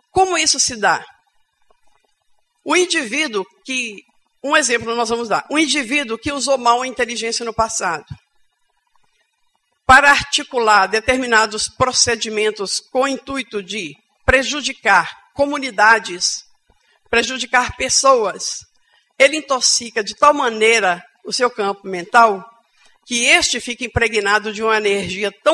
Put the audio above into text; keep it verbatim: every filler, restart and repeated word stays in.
Como isso se dá? O indivíduo que, um exemplo nós vamos dar, um indivíduo que usou mal a inteligência no passado, para articular determinados procedimentos com o intuito de prejudicar comunidades, prejudicar pessoas, ele intoxica de tal maneira o seu campo mental que este fica impregnado de uma energia tão